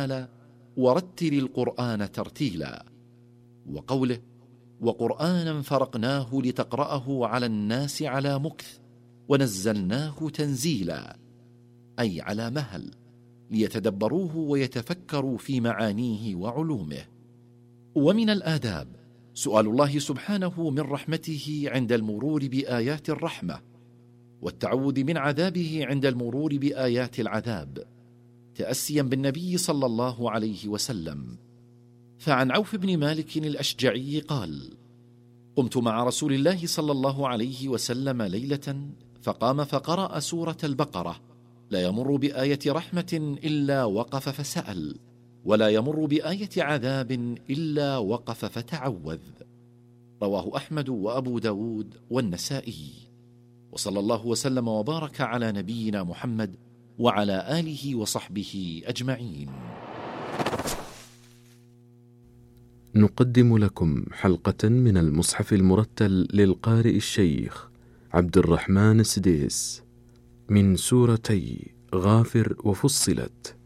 تعالى: ورتل القرآن ترتيلا، وقوله: وقرآنا فرقناه لتقرأه على الناس على مكث ونزلناه تنزيلا، أي على مهل، ليتدبروه ويتفكروا في معانيه وعلومه. ومن الآداب سؤال الله سبحانه من رحمته عند المرور بآيات الرحمة، والتعوذ من عذابه عند المرور بآيات العذاب، تأسيا بالنبي صلى الله عليه وسلم. فعن عوف بن مالك الأشجعي قال: قمت مع رسول الله صلى الله عليه وسلم ليلة، فقام فقرأ سورة البقرة: لا يمر بآية رحمة إلا وقف فسأل، ولا يمر بآية عذاب إلا وقف فتعوذ. رواه أحمد وأبو داود والنسائي. وصلى الله وسلم وبارك على نبينا محمد وعلى آله وصحبه أجمعين. نقدم لكم حلقة من المصحف المرتل للقارئ الشيخ عبد الرحمن السديس من سورتي غافر وفصلت.